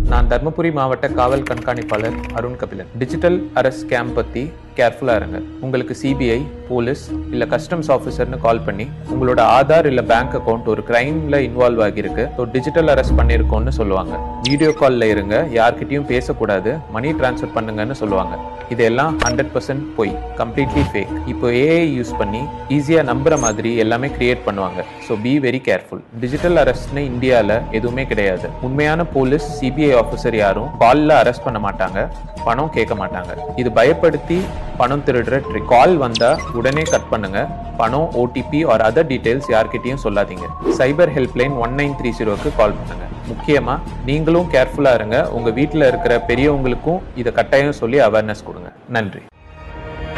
நான் தர்மபுரி மாவட்ட காவல் கண்காணிப்பாளர் Arun Kabilan. Digital arrest scam பத்தி கேர்ஃபுல்லா இருங்க. உங்களுக்கு சிபிஐ, போலீஸ் இல்ல கஸ்டம்ஸ் ஆஃபீஸர்னு கால் பண்ணி உங்களோட ஆதார் இல்ல பேங்க் அக்கவுண்ட் ஒரு கிரைம்ல இன்வால்வ் ஆகிருக்கு, ஸோ டிஜிட்டல் அரெஸ்ட் பண்ணிருக்கோம்னு சொல்லுவாங்க. வீடியோ கால்ல இருங்க, யார்கிட்டயும் பேசக்கூடாது, மணி டிரான்ஸ்ஃபர் பண்ணுங்கன்னு சொல்லுவாங்க. இதெல்லாம் 100% பொய், கம்ப்ளீட்லி ஃபேக். இப்போ ஏஐ யூஸ் பண்ணி ஈஸியா நம்புற மாதிரி எல்லாமே கிரியேட் பண்ணுவாங்க. So be very careful. Digital அரெஸ்ட்னு இந்தியாவில் எதுவுமே கிடையாது. உண்மையான போலீஸ், சிபிஐ ஆஃபீஸர் யாரும் கால்ல அரெஸ்ட் பண்ண மாட்டாங்க, பணம் கேட்க மாட்டாங்க. இது பயப்படுத்தி பணம் திருடுற ட்ரிக். கால் வந்தா உடனே கட் பண்ணுங்க. பணம், ஓடிபி ஆர் அதர் டீடைல்ஸ் யார்கிட்டயும் சொல்லாதீங்க. சைபர் ஹெல்ப்லைன் 1930க்கு கால் பண்ணுங்க. முக்கியமா நீங்களும் கேர்ஃபுல்லா இருங்க. உங்க வீட்டில் இருக்கிற பெரியவங்களுக்கும் இதை கட்டாயம் சொல்லி அவேர்னஸ் கொடுங்க. நன்றி.